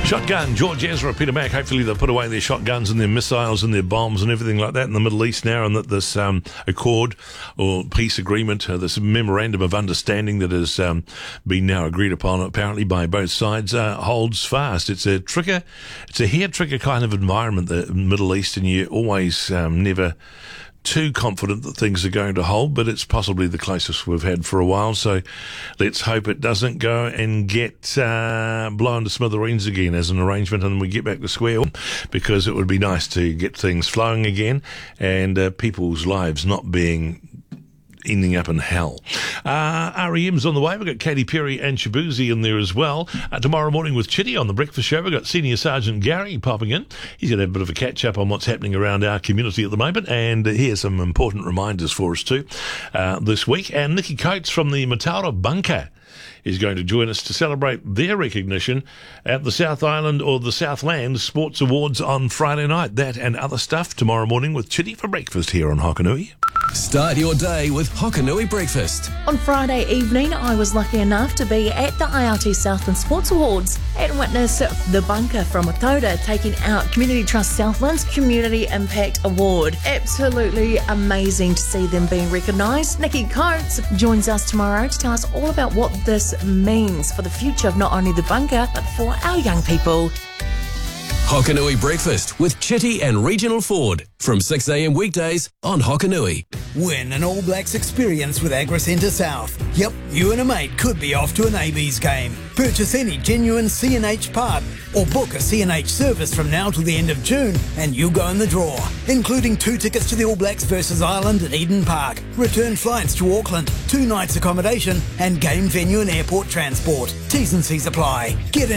Shotgun, George Ezra, Peter Mack. Hopefully they've put away their shotguns and their missiles and their bombs and everything like that in the Middle East now, and that this accord or peace agreement, this memorandum of understanding that has been now agreed upon apparently by both sides holds fast. It's a hair-trigger kind of environment, the Middle East, and you always never too confident that things are going to hold, but it's possibly the closest we've had for a while, so let's hope it doesn't go and get blown to smithereens again as an arrangement and we get back to square one, because it would be nice to get things flowing again and people's lives not being ending up in hell. REM's on the way. We've got Katy Perry and Shabuzi in there as well. Tomorrow morning with Chitty on the Breakfast Show, we've got Senior Sergeant Gary popping in. He's going to have a bit of a catch-up on what's happening around our community at the moment, and here's some important reminders for us too this week. And Nikki Coates from the Mataura Bunker is going to join us to celebrate their recognition at the South Island or the Southland Sports Awards on Friday night. That and other stuff tomorrow morning with Chitty for breakfast here on Hokanui. Start your day with Hokanui Breakfast. On Friday evening, I was lucky enough to be at the IRT Southland Sports Awards and witness the Bunker from Mataura taking out Community Trust Southland's Community Impact Award. Absolutely amazing to see them being recognised. Nikki Coates joins us tomorrow to tell us all about what this means for the future of not only the Bunker, but for our young people. Hokanui Breakfast with Chitty and Regional Ford from 6 a.m. weekdays on Hokanui. Win an All Blacks experience with AgriCentre South. Yep, you and a mate could be off to an ABs game. Purchase any genuine CNH part or book a CNH service from now till the end of June and you'll go in the draw, including 2 tickets to the All Blacks versus Ireland at Eden Park, return flights to Auckland, 2 nights accommodation and game venue and airport transport. T's and C's apply. Get in